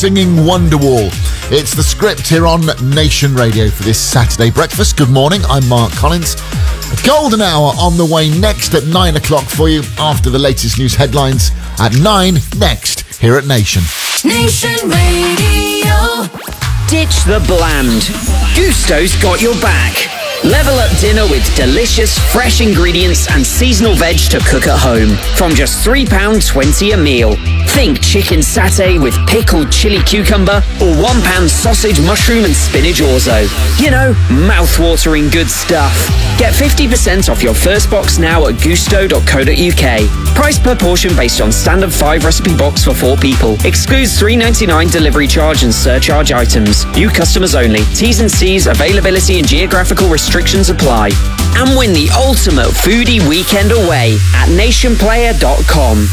singing Wonderwall. It's the script here on Nation Radio for this Saturday breakfast. Good morning, I'm Mark Collins. A golden hour on the way next at 9 o'clock for you after the latest news headlines at 9 next here at Nation. Nation Radio. Ditch the bland. Gusto's got your back. Level up dinner with delicious, fresh ingredients and seasonal veg to cook at home. From just £3.20 a meal. Think chicken satay with pickled chili cucumber or £1 sausage, mushroom and spinach orzo. You know, mouth-watering good stuff. Get 50% off your first box now at gusto.co.uk. Price per portion based on standard 5 recipe box for 4 people. Excludes $3.99 delivery charge and surcharge items. New customers only. T's and C's, availability and geographical restrictions apply. And win the ultimate foodie weekend away at nationplayer.com.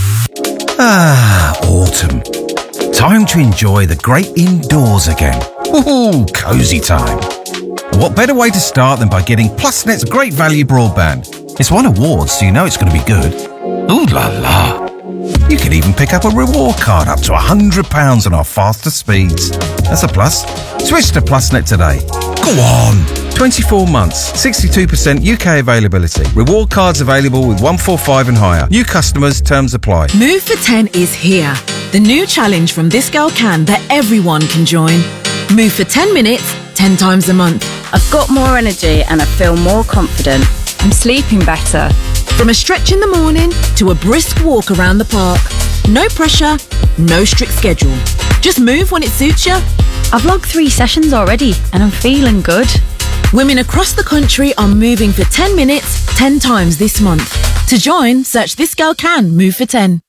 Ah, autumn. Time to enjoy the great indoors again. Ooh, cosy time. What better way to start than by getting PlusNet's great value broadband? It's won awards, so you know it's going to be good. Ooh la la. You can even pick up a reward card up to £100 on our faster speeds. That's a plus. Switch to PlusNet today. Go on. 24 months, 62% UK availability. Reward cards available with 145 and higher. New customers, terms apply. Move for 10 is here. The new challenge from This Girl Can that everyone can join. Move for 10 minutes, 10 times a month. I've got more energy and I feel more confident. I'm sleeping better. From a stretch in the morning to a brisk walk around the park. No pressure, no strict schedule. Just move when it suits you. I've logged 3 sessions already and I'm feeling good. Women across the country are moving for 10 minutes, 10 times this month. To join, search This Girl Can Move for 10.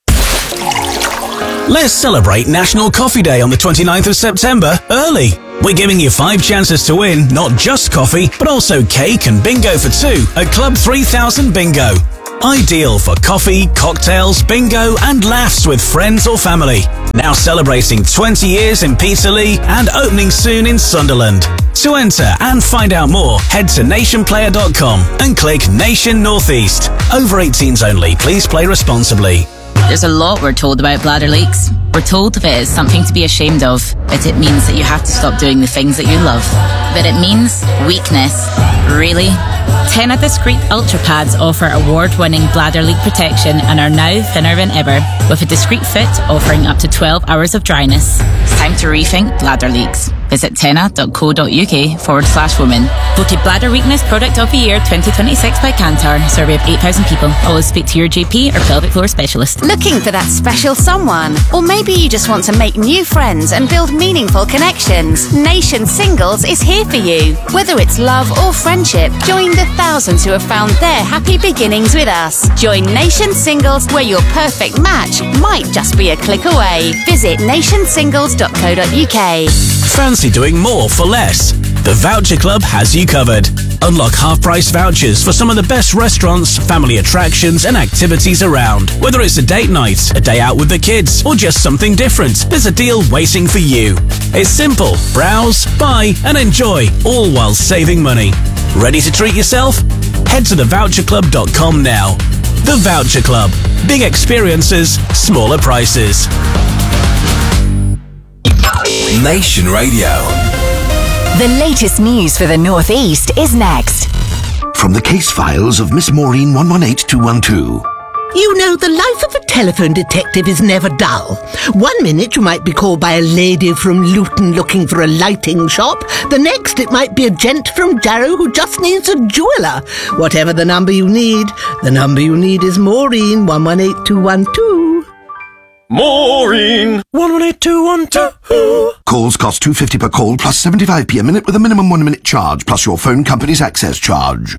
Let's celebrate National Coffee Day on the 29th of September early. We're giving you 5 chances to win not just coffee, but also cake and bingo for 2 at Club 3000 Bingo. Ideal for coffee, cocktails, bingo and laughs with friends or family. Now celebrating 20 years in Peterlee and opening soon in Sunderland. To enter and find out more, head to nationplayer.com and click Nation Northeast. Over 18s only, please play responsibly. There's a lot we're told about bladder leaks. We're told that it's something to be ashamed of, that it means that you have to stop doing the things that you love. But it means weakness. Really? Tena Discreet Ultra Pads offer award-winning bladder leak protection and are now thinner than ever, with a discreet fit offering up to 12 hours of dryness. It's time to rethink bladder leaks. Visit tena.co.uk/women. Voted Bladder Weakness Product of the Year 2026 by Kantar. Survey of 8,000 people. Always speak to your GP or pelvic floor specialist. Looking for that special someone? Or maybe you just want to make new friends and build meaningful connections. Nation Singles is here for you. Whether it's love or friendship, join the thousands who have found their happy beginnings with us. Join Nation Singles, where your perfect match might just be a click away. Visit nationsingles.co.uk. Fancy doing more for less? The Voucher Club has you covered. Unlock half-price vouchers for some of the best restaurants, family attractions and activities around. Whether it's a date night, a day out with the kids, or just something different, there's a deal waiting for you. It's simple. Browse, buy and enjoy, all while saving money. Ready to treat yourself? Head to thevoucherclub.com now. The Voucher Club. Big experiences, smaller prices. Nation Radio. The latest news for the North East is next. From the case files of Miss Maureen 118212. You know, the life of a telephone detective is never dull. 1 minute you might be called by a lady from Luton looking for a lighting shop. The next it might be a gent from Jarrow who just needs a jeweller. Whatever the number you need is Maureen 118212. Maureen 118212. Calls cost £2.50 per call plus 75p a minute with a minimum 1 minute charge plus your phone company's access charge.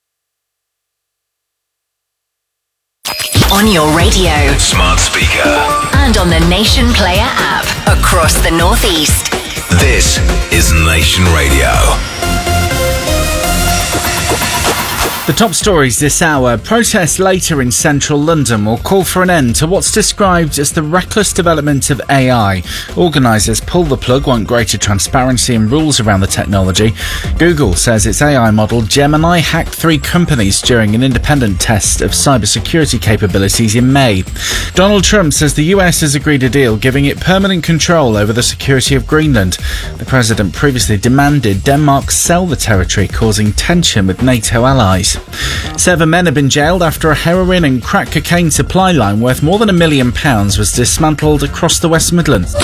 On your radio, smart speaker, and on the Nation Player app across the North East. This is Nation Radio. The top stories this hour. Protests later in central London will call for an end to what's described as the reckless development of AI. Organisers pull the plug, want greater transparency and rules around the technology. Google says its AI model Gemini hacked 3 companies during an independent test of cybersecurity capabilities in May. Donald Trump says the US has agreed a deal giving it permanent control over the security of Greenland. The president previously demanded Denmark sell the territory, causing tension with NATO allies. 7 men have been jailed after a heroin and crack cocaine supply line worth more than £1 million was dismantled across the West Midlands.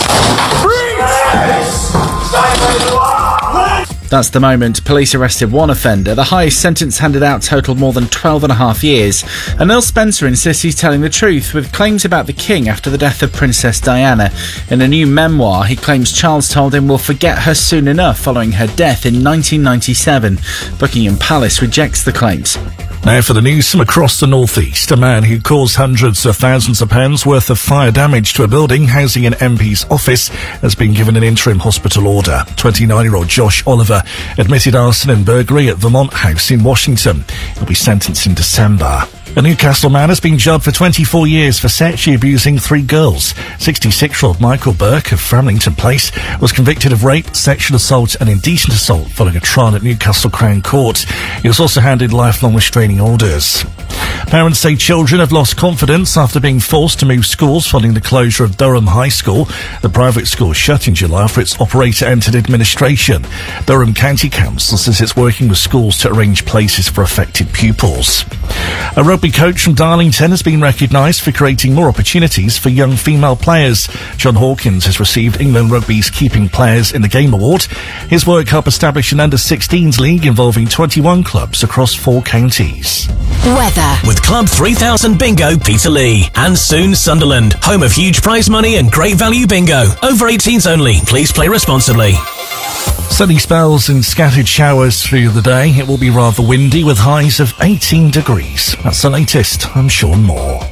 That's the moment police arrested one offender. The highest sentence handed out totaled more than 12.5 years. And Earl Spencer insists he's telling the truth with claims about the King after the death of Princess Diana. In a new memoir, he claims Charles told him we'll forget her soon enough following her death in 1997. Buckingham Palace rejects the claims. Now for the news from across the northeast. A man who caused hundreds of thousands of pounds worth of fire damage to a building housing an MP's office has been given an interim hospital order. 29-year-old Josh Oliver admitted arson and burglary at Vermont House in Washington. He'll be sentenced in December. A Newcastle man has been jailed for 24 years for sexually abusing 3 girls. 66-year-old Michael Burke of Framlington Place was convicted of rape, sexual assault and indecent assault following a trial at Newcastle Crown Court. He was also handed lifelong restraining orders. Parents say children have lost confidence after being forced to move schools following the closure of Durham High School. The private school shut in July after its operator entered administration. Durham County Council says it's working with schools to arrange places for affected pupils. A rugby coach from Darlington has been recognised for creating more opportunities for young female players. John Hawkins has received England Rugby's Keeping Players in the Game award. His work helped establish an under-16s league involving 21 clubs across 4 counties. Weather. With Club 3000 Bingo, Peterlee. And soon Sunderland, home of huge prize money and great value bingo. Over 18s only. Please play responsibly. Sunny spells and scattered showers through the day. It will be rather windy with highs of 18 degrees. That's the latest. I'm Sean Moore.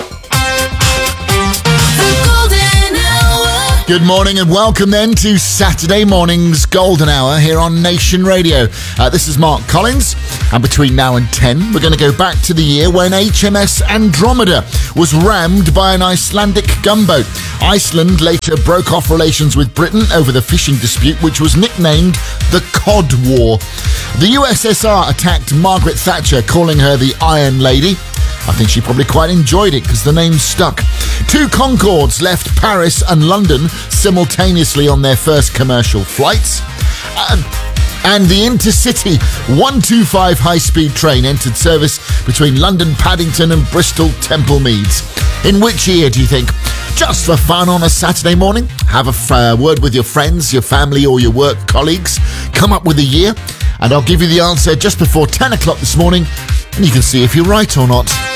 Good morning and welcome then to Saturday morning's Golden Hour here on Nation Radio. This is Mark Collins, and between now and 10 we're going to go back to the year when HMS Andromeda was rammed by an Icelandic gunboat. Iceland later broke off relations with Britain over the fishing dispute, which was nicknamed the Cod War. The USSR attacked Margaret Thatcher, calling her the Iron Lady. I think she probably quite enjoyed it because the name stuck. 2 Concords left Paris and London simultaneously on their first commercial flights. And the Intercity 125 high-speed train entered service between London Paddington and Bristol Temple Meads. In which year, do you think? Just for fun on a Saturday morning? Have a word with your friends, your family or your work colleagues. Come up with a year and I'll give you the answer just before 10 o'clock this morning and you can see if you're right or not.